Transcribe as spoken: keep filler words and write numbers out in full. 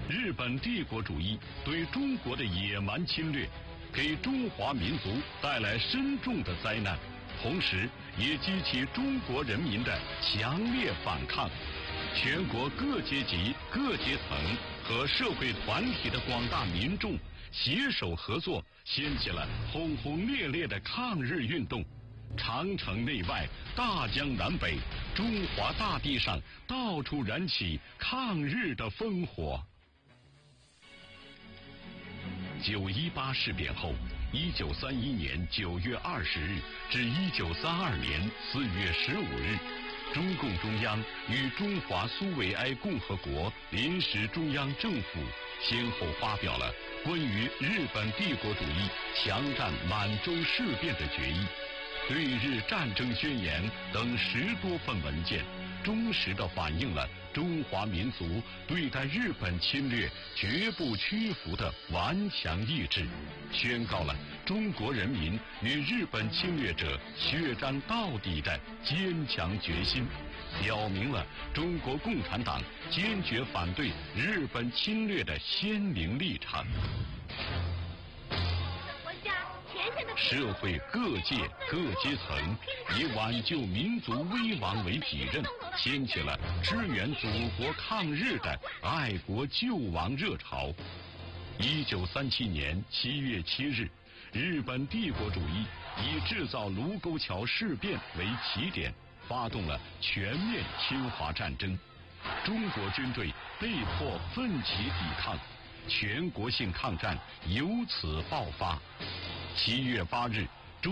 日本帝国主义对中国的野蛮侵略，给中华民族带来深重的灾难，同时也激起中国人民的强烈反抗。全国各阶级、各阶层和社会团体的广大民众携手合作，掀起了轰轰烈烈的抗日运动。长城内外、大江南北，中华大地上到处燃起抗日的烽火。九一八事变后，一九三一年九月二十日至一九三二年四月十五日，中共中央与中华苏维埃共和国临时中央政府先后发表了关于日本帝国主义强占满洲事变的决议、对日战争宣言等十多份文件，忠实地反映了中华民族对待日本侵略绝不屈服的顽强意志，宣告了中国人民与日本侵略者血战到底的坚强决心，表明了中国共产党坚决反对日本侵略的鲜明立场。社会各界各阶层以挽救民族危亡为己任，掀起了支援祖国抗日的爱国救亡热潮。一九三七年七月七日，日本帝国主义以制造卢沟桥事变为起点，发动了全面侵华战争。中国军队被迫奋起抵抗，全国性抗战由此爆发。七月八日，